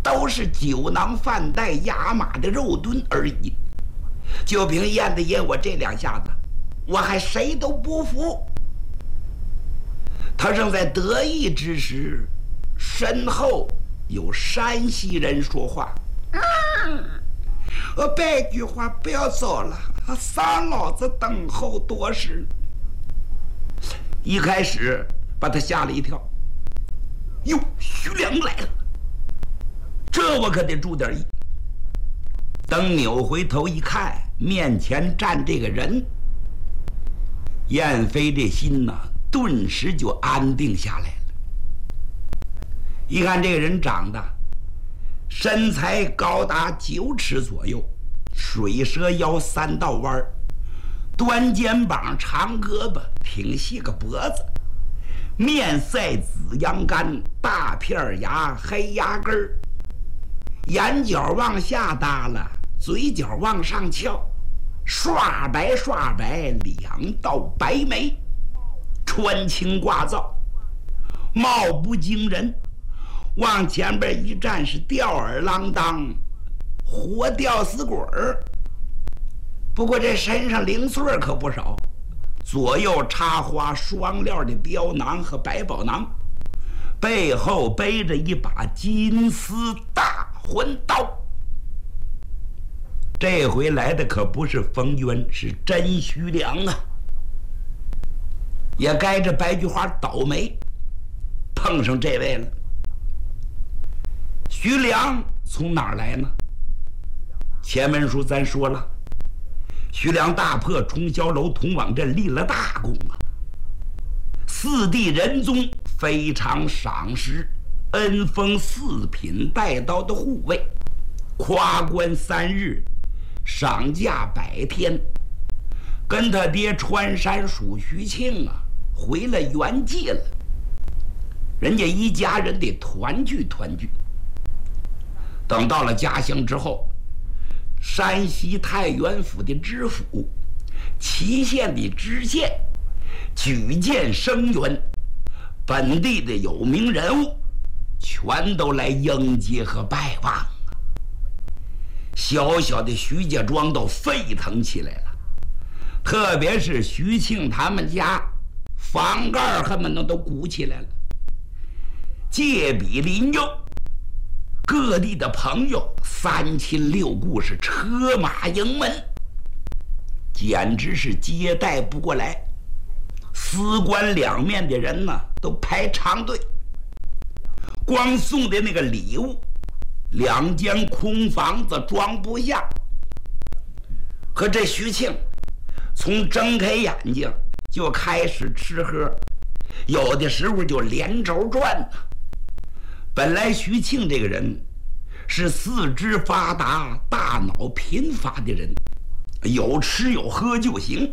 都是酒囊饭袋、压马的肉盾而已。就凭燕子爷我这两下子，我还谁都不服。他正在得意之时，身后有山西人说话：“白菊花，不要走了，丧老子等候多时。”一开始把他吓了一跳，哟，徐良来了，这我可得注点意。等扭回头一看，面前站这个人，燕飞这心呐，顿时就安定下来了。一看这个人长得身材高达9尺左右，水蛇腰3道弯，端肩膀长胳膊，挺细个脖子，面赛紫阳干，大片牙黑牙根儿，眼角往下耷拉，嘴角往上翘，刷白2道白眉，穿青挂皂，貌不惊人，往前边一站是吊儿郎当，活吊死鬼儿。不过这身上零碎可不少，左右插花双料的标囊和百宝囊，背后背着一把金丝大魂刀。这回来的可不是冯渊，是真徐良啊！也该这白菊花倒霉，碰上这位了。徐良从哪儿来呢？前文书咱说了，徐良大破冲霄楼同往镇，立了大功啊！四弟仁宗非常赏识，恩封4品带刀的护卫，夸关3日，赏假100天，跟他爹川山属徐庆啊回了原界了。人家一家人得团聚团聚。等到了家乡之后，山西太原府的知府、祁县的知县举荐声援，本地的有名人物全都来迎接和拜望。小小的徐家庄都沸腾起来了，特别是徐庆他们家房盖恨不得都鼓起来了。借笔邻友，各地的朋友3亲6故是车马迎门，简直是接待不过来。4关2面的人呢都排长队，光送的那个礼物2间空房子装不下。和这徐庆从睁开眼睛就开始吃喝，有的时候就连轴转呢。本来徐庆这个人是4肢发达、大脑贫乏的人，有吃有喝就行。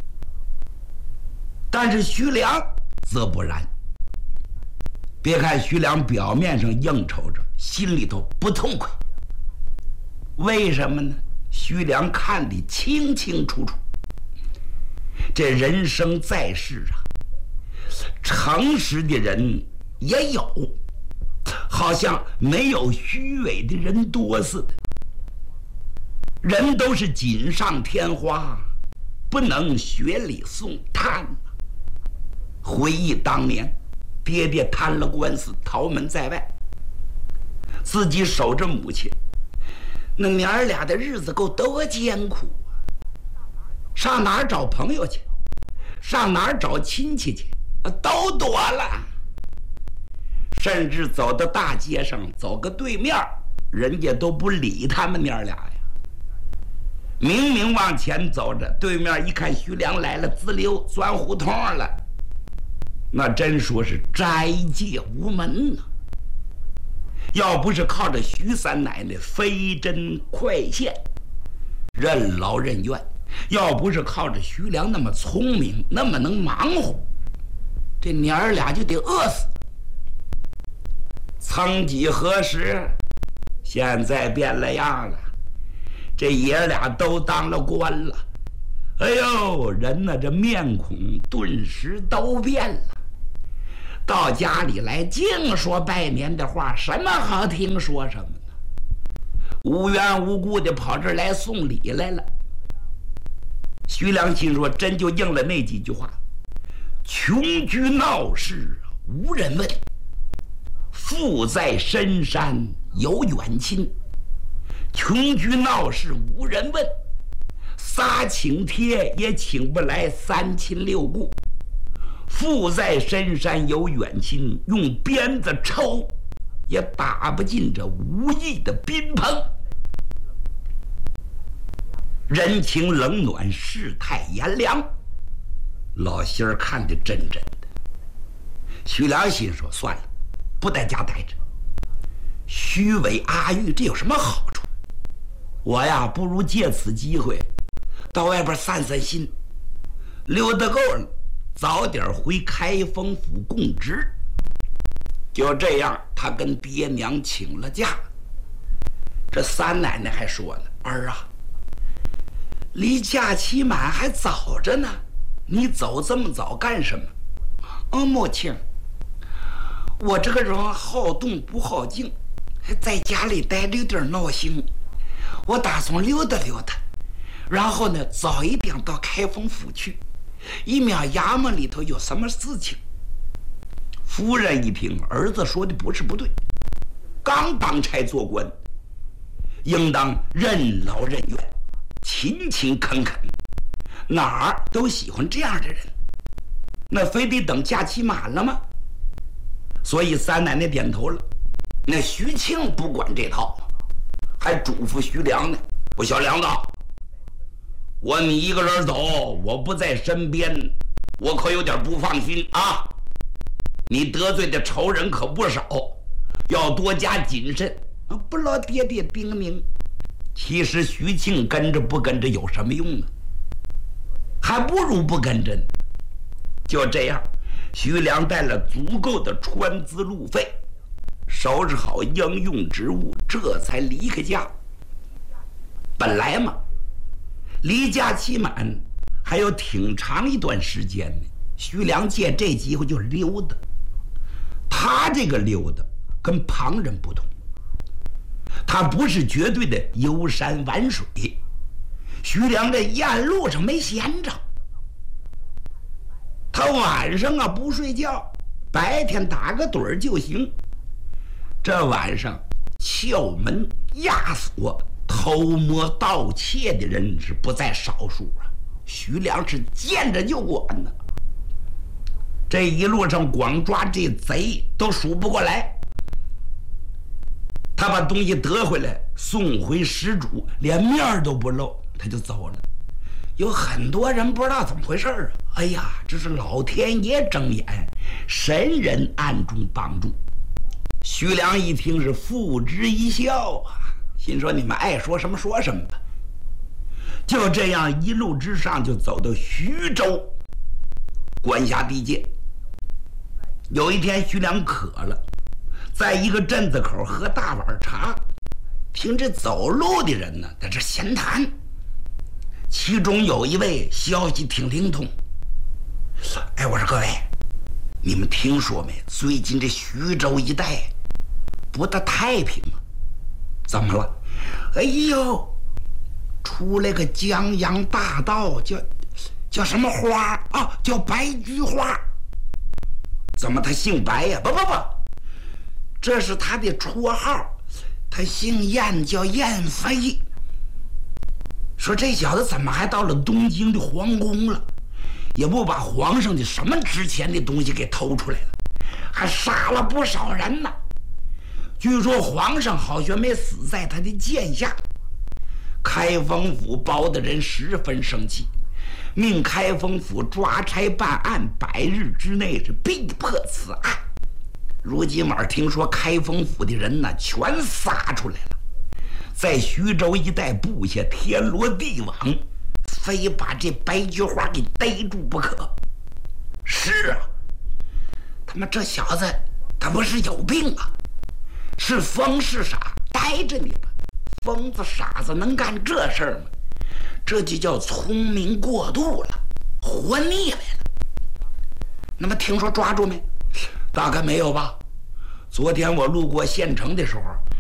但是徐良则不然。别看徐良表面上应酬着，心里头不痛快。为什么呢？徐良看得清清楚楚，这人生在世啊，诚实的人也有，好像没有虚伪的人多似的。人都是锦上添花，不能学里送炭。回忆当年爹爹摊了官司，逃门在外，自己守着母亲，那娘儿俩的日子够多艰苦啊！上哪儿找朋友去？上哪儿找亲戚去？都躲了。甚至走到大街上，走个对面，人家都不理他们娘儿俩呀。明明往前走着，对面一看徐良来了，滋溜钻胡同了。那真说是斋戒无门呢。要不是靠着徐三奶奶飞针快线，任劳任怨，要不是靠着徐良那么聪明，那么能忙活，这娘儿俩就得饿死。曾几何时，现在变了样了，这爷俩都当了官了。哎呦，人呢，这面孔顿时都变了。到家里来净说拜年的话，什么好听说什么呢？ 无缘无故的跑这儿来送礼来了。徐良心说，真就应了那几句话：穷居闹市无人问，富在深山有远亲。穷居闹市无人问，撒请帖也请不来三亲六故。富在深山有远亲，用鞭子抽也打不进这无义的宾朋。人情冷暖，世态炎凉，老仙儿看得真真的。徐良心说，算了，不在家待着，虚伪阿谀这有什么好处？我呀，不如借此机会到外边散散心，溜达够了，早点回开封府供职。就这样，他跟爹娘请了假。这三奶奶还说呢：“儿啊，离假期满还早着呢，你走这么早干什么？”母亲，我这个人好动不好静，在家里待着有点闹心，我打算溜达溜达，然后呢，早一点到开封府去，以免衙门里头有什么事情。夫人一听，儿子说的不是不对，刚当差做官，应当任劳任怨，勤勤恳恳，哪儿都喜欢这样的人，那非得等假期满了吗？所以三奶奶点头了。那徐庆不管这套，还嘱咐徐良呢：“我小梁子，你一个人走，我不在身边，我可有点不放心啊！你得罪的仇人可不少，要多加谨慎。”不劳爹爹叮咛。其实徐庆跟着不跟着有什么用呢？还不如不跟着呢。就这样，徐良带了足够的川资路费，收拾好应用之物，这才离开家。本来嘛，离假期满还有挺长一段时间呢。徐良借这机会就溜达。他这个溜达跟旁人不同，他不是绝对的游山玩水。徐良这沿路上没闲着，他晚上啊不睡觉，白天打个盹就行。这晚上撬门压锁、偷摸盗窃的人是不在少数啊。徐良是见着就管呢。这一路上光抓这贼都数不过来。他把东西得回来，送回失主，连面都不露，他就走了。有很多人不知道怎么回事啊！哎呀，这是老天爷睁眼，神人暗中帮助。徐良一听是付之一笑啊，心说你们爱说什么说什么吧。就这样一路之上就走到徐州管辖地界。有一天徐良渴了，在一个镇子口喝大碗茶，听这走路的人呢在这闲谈，其中有一位消息挺灵通。哎，我说各位，你们听说没？最近这徐州一带不大太平啊。怎么了？哎呦，出来个江洋大盗，叫什么花啊？叫白菊花。怎么他姓白呀？不，这是他的绰号，他姓燕，叫燕飞。说这小子怎么还到了东京的皇宫了，也不把皇上的什么值钱的东西给偷出来了，还杀了不少人呢。据说皇上好像没死在他的剑下。开封府包的人十分生气，命开封府抓差办案，100日之内是必破此案。如今晚听说开封府的人呢全撒出来了，在徐州一带布下天罗地网，非把这白菊花给逮住不可。是啊，他妈这小子他不是有病啊，是疯是傻呆着你吧。疯子傻子能干这事儿吗？这就叫聪明过度了，活腻歪了。那么听说抓住没？大概没有吧。昨天我路过县城的时候，